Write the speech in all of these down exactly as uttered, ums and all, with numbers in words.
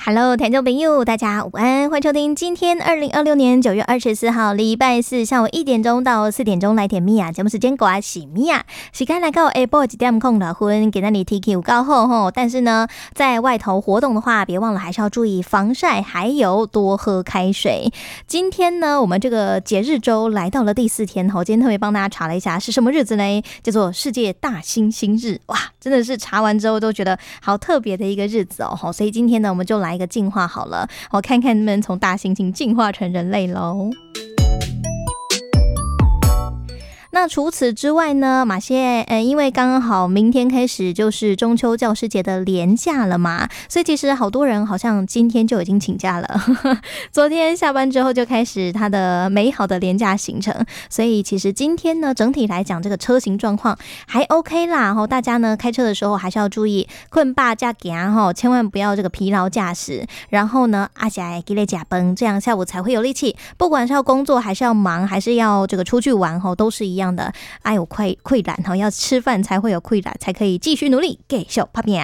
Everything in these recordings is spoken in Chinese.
Hello， 听众朋友，大家午安，欢迎收听今天二零二六年九月二十四号礼拜四下午一点钟到四点钟来点米娅节目时间，我是米娅，时间来到下晡一点空了分，给那里 T K 有高后吼，但是呢，在外头活动的话，别忘了还是要注意防晒，还有多喝开水。今天呢，我们这个节日周来到了第四天吼，今天特别帮大家查了一下是什么日子呢？叫做世界大猩猩日，哇，真的是查完之后都觉得好特别的一个日子哦，所以今天呢，我们就来一个进化好了，我看看能不能从大猩猩进化成人类咯。那除此之外呢，马谢呃，因为刚刚好明天开始就是中秋教师节的连假了嘛，所以其实好多人好像今天就已经请假了昨天下班之后就开始他的美好的连假行程，所以其实今天呢，整体来讲这个车型状况还 OK 啦，大家呢开车的时候还是要注意困霸驾行，千万不要这个疲劳驾驶，然后呢阿霞给你假崩，这样下午才会有力气，不管是要工作还是要忙还是要这个出去玩都是一样的，哎有愧愧懒，要吃饭才会有愧懒，才可以继续努力继续拍拼。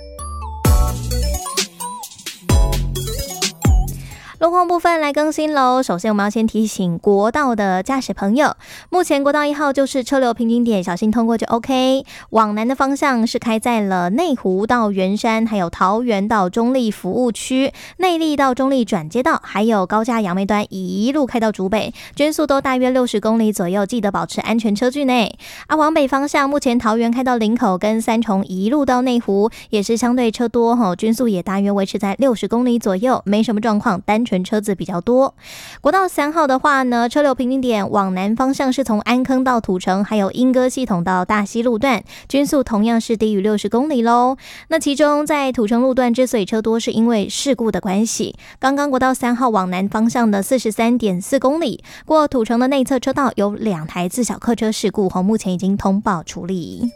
路况部分来更新喽。首先我们要先提醒国道的驾驶朋友，目前国道一号就是车流平均点，小心通过就 OK。往南的方向是开在了内湖到圆山，还有桃园到中立服务区，内壢到中立转接道，还有高架杨梅端一路开到竹北，均速都大约六十公里左右，记得保持安全车距内。啊，往北方向，目前桃园开到林口跟三重一路到内湖，也是相对车多吼，均速也大约维持在六十公里左右，没什么状况，单纯车子比较多。国道三号的话呢，车流平均点往南方向是从安坑到土城，还有莺歌系统到大溪路段，均速同样是低于六十公里咯。那其中在土城路段之所以车多，是因为事故的关系。刚刚国道三号往南方向的 四十三点四公里，过土城的内侧车道有两台自小客车事故，目前已经通报处理。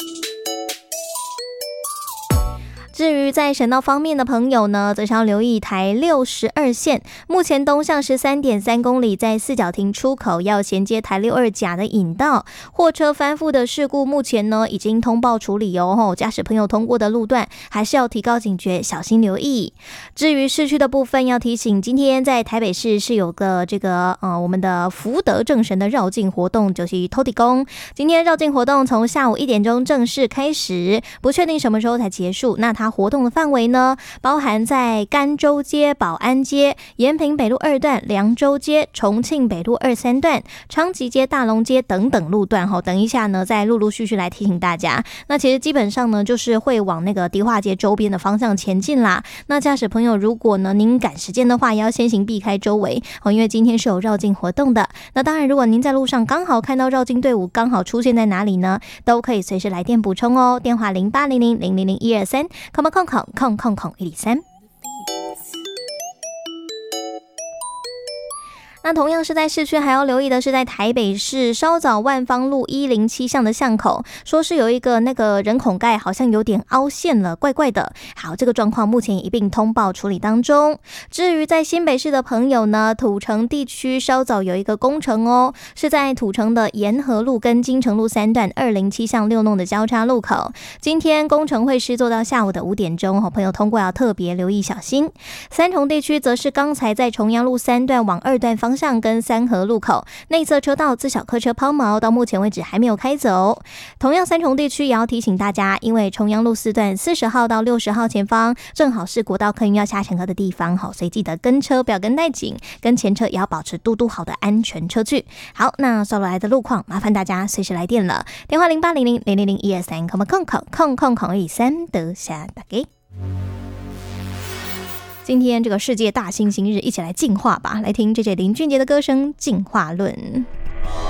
至于在省道方面的朋友呢，则是要留意台六十二线，目前东向 十三点三公里，在四角亭出口要衔接台六二甲的引道，货车翻覆的事故目前呢已经通报处理哦，驾驶朋友通过的路段还是要提高警觉，小心留意。至于市区的部分，要提醒今天在台北市是有个这个呃我们的福德正神的绕境活动，就是土地公。今天绕境活动从下午一点钟正式开始，不确定什么时候才结束。那它活动的范围呢，包含在甘州街、保安街、延平北路二段、凉州街、重庆北路二三段、昌吉街、大龙街等等路段。等一下呢，再陆陆续续来提醒大家。那其实基本上呢，就是会往那个迪化街周边的方向前进啦。那驾驶朋友，如果呢您赶时间的话，也要先行避开周围，因为今天是有绕境活动的。那当然，如果您在路上刚好看到绕境队伍刚好出现在哪里呢，都可以随时来电补充哦。电话零八零零零零零一二三。空空空空空空一零三。那同样是在市区，还要留意的是在台北市稍早万芳路一零七巷的巷口，说是有一个那个人孔盖好像有点凹陷了，怪怪的。好，这个状况目前一并通报处理当中。至于在新北市的朋友呢，土城地区稍早有一个工程哦，是在土城的沿河路跟金城路三段二零七巷六弄的交叉路口。今天工程会是做到下午的五点钟，朋友通过要特别留意小心。三重地区则是刚才在重阳路三段往二段方向上跟三河路口内侧车道自小客车抛锚，到目前为止还没有开走。同样三重地区也要提醒大家，因为重阳路四段四十号到六十号前方正好是国道客运要下乘客的地方，所以记得跟车不要跟太紧，跟前车也要保持嘟嘟好的安全车距。好，那收来的路况麻烦大家随时来电了，电话零八零零零零零一二三空空空空空空一三得下打给。今天这个世界大猩猩日，一起来进化吧！来听这些林俊杰的歌声《进化论》。